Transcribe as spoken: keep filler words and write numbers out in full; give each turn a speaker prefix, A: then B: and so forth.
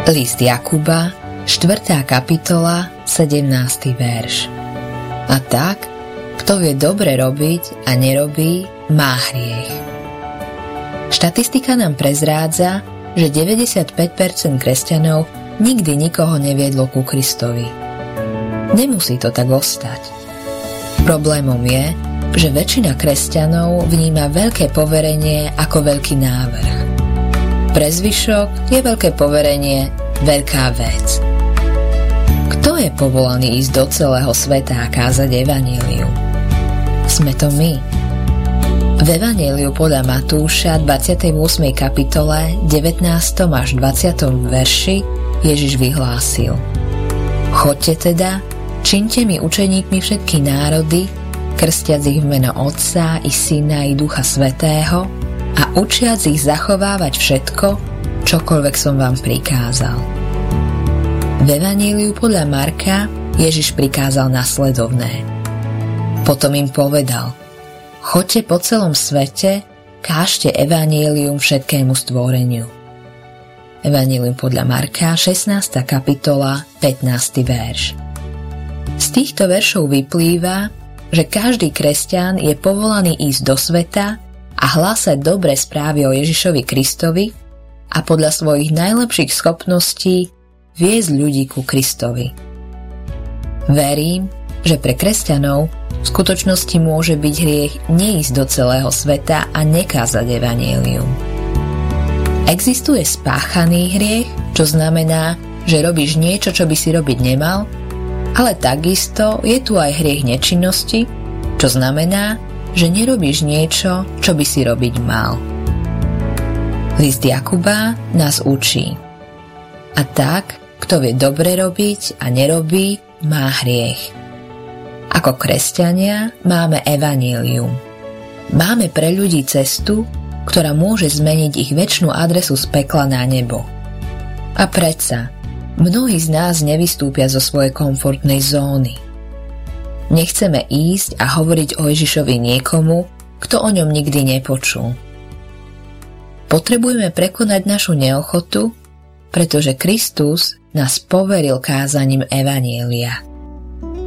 A: List Jakuba, štvrtá kapitola, sedemnásty verš. A tak, kto vie dobre robiť a nerobí, má hriech. Štatistika nám prezrádza, že deväťdesiatpäť percent kresťanov nikdy nikoho neviedlo ku Kristovi. Nemusí to tak ostať. Problémom je, že väčšina kresťanov vníma veľké poverenie ako veľký návrh. Pre zvyšok je veľké poverenie veľká vec. Kto je povolaný ísť do celého sveta a kázať evanjelium? Sme to my. V evanjeliu podľa Matúša dvadsiatej ôsmej kapitole devätnástom až dvadsiatom verši Ježiš vyhlásil: Choďte teda, čiňte mi učeníkmi všetky národy, krstiac ich v meno Otca i Syna i Ducha Svätého a učiac ich zachovávať všetko, čokoľvek som vám prikázal. V evanjeliu podľa Marka Ježiš prikázal nasledovné. Potom im povedal: Choďte po celom svete, kážte evanjelium všetkému stvoreniu. Evanjelium podľa Marka, šestnásta kapitola, pätnásty verš. Z týchto veršov vyplýva, že každý kresťan je povolaný ísť do sveta a hlásať dobré správy o Ježišovi Kristovi a podľa svojich najlepších schopností viesť ľudí ku Kristovi. Verím, že pre kresťanov v skutočnosti môže byť hriech neísť do celého sveta a nekázať evanjelium. Existuje spáchaný hriech, čo znamená, že robíš niečo, čo by si robiť nemal, ale takisto je tu aj hriech nečinnosti, čo znamená, že nerobíš niečo, čo by si robiť mal. List Jakuba nás učí: A tak, kto vie dobre robiť a nerobí, má hriech. Ako kresťania máme evanjelium. Máme pre ľudí cestu, ktorá môže zmeniť ich večnú adresu z pekla na nebo. A predsa, mnohí z nás nevystúpia zo svojej komfortnej zóny. Nechceme ísť a hovoriť o Ježišovi niekomu, kto o ňom nikdy nepočul. Potrebujeme prekonať našu neochotu, pretože Kristus nás poveril kázaním evanjelia.